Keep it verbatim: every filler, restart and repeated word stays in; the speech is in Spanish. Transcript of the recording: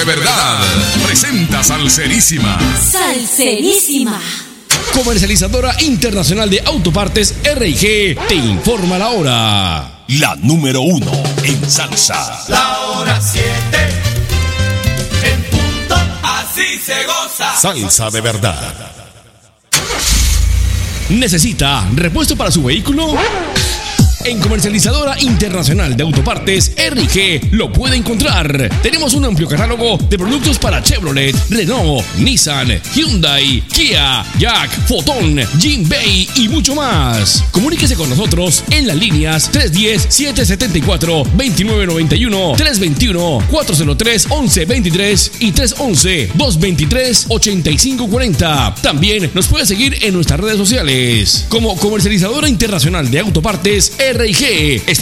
de Verdad presenta Salserísima. Salserísima. Comercializadora Internacional de Autopartes R y G te informa la hora. La número uno en salsa. La hora siete, en punto, así se goza. Salsa de Verdad. ¿Necesita repuesto para su vehículo? En Comercializadora Internacional de Autopartes R y G lo puede encontrar. Tenemos un amplio catálogo de productos para Chevrolet, Renault, Nissan, Hyundai, Kia, Jack, Foton, Jinbei y mucho más. Comuníquese con nosotros en las líneas tres uno cero, siete siete cuatro, dos nueve nueve uno, tres dos uno, cuatro cero tres, once veintitrés y tres once, dos veintitrés, ochenta y cinco cuarenta. También nos puede seguir en nuestras redes sociales como Comercializadora Internacional de Autopartes R y G. Está